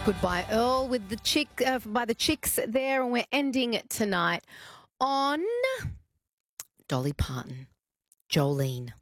Goodbye, Earl, with the by the Chicks there, and we're ending it tonight on Dolly Parton, Jolene.